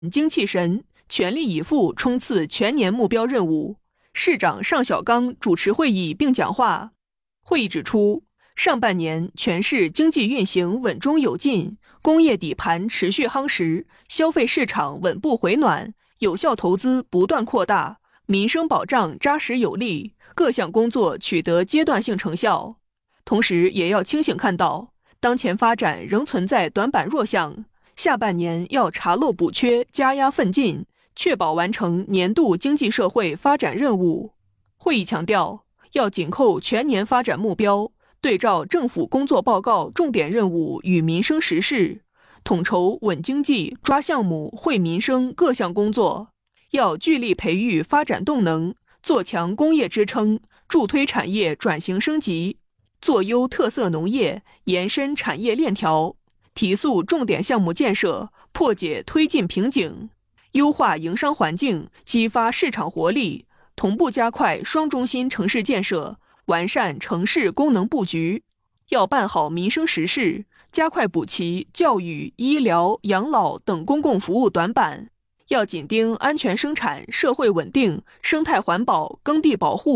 精气神，全力以赴冲刺全年目标任务。市长尚小刚主持会议并讲话。会议指出，上半年全市经济运行稳中有进，工业底盘持续夯实，消费市场稳步回暖，有效投资不断扩大，民生保障扎实有力，各项工作取得阶段性成效。同时也要清醒看到，当前发展仍存在短板弱项，下半年要查漏补缺，加压奋进，确保完成年度经济社会发展任务。会议强调，要紧扣全年发展目标，对照政府工作报告重点任务与民生实事，统筹稳经济、抓项目、惠民生各项工作。要聚力培育发展动能，做强工业支撑，助推产业转型升级，做优特色农业，延伸产业链条，提速重点项目建设，破解推进瓶颈，优化营商环境，激发市场活力，同步加快双中心城市建设，完善城市功能布局。要办好民生实事，加快补齐教育、医疗、养老等公共服务短板。要紧盯安全生产、社会稳定、生态环保、耕地保护